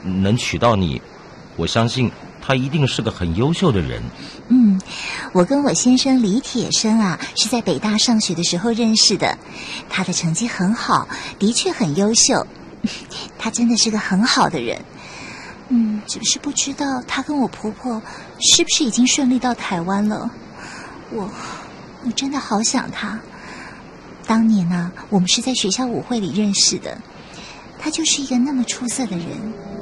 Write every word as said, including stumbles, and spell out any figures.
能娶到你，我相信他一定是个很优秀的人。 嗯，我跟我先生李铁生啊，是在北大上学的时候认识的。他的成绩很好，的确很优秀，他真的是个很好的人。嗯，只是不知道他跟我婆婆是不是已经顺利到台湾了。我我真的好想他。当年啊，我们是在学校舞会里认识的，他就是一个那么出色的人。